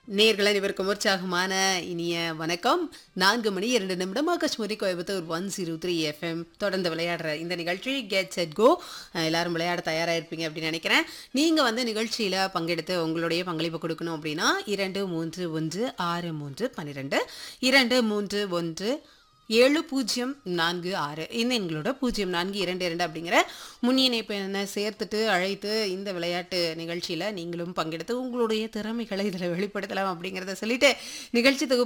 நேர்கள் அனைவருக்கும் உற்சாகமான இனிய வணக்கம். 4 மணி 2 நிமிடம் ஆகாஷ்மதி கோயம்புத்தூர் 103 எஃப்எம் தொடர்ந்து விளையாடுற இந்த நிகழ்ச்சி கெட் செட் கோ. எல்லாரும் விளையாட தயாராக இருப்பீங்க அப்படின்னு நினைக்கிறேன். நீங்கள் வந்து நிகழ்ச்சியில் பங்கெடுத்து உங்களுடைய பங்களிப்பு கொடுக்கணும் அப்படின்னா 231632 231 7046 இந்த எங்களோட 0422 அப்படிங்கிற முன்னிணைப்பு என்ன சேர்த்துட்டு அழைத்து இந்த விளையாட்டு நிகழ்ச்சியில் நீங்களும் பங்கெடுத்து உங்களுடைய திறமைகளை இதில் வெளிப்படுத்தலாம் அப்படிங்கிறத சொல்லிட்டு நிகழ்ச்சி தொகுப்பு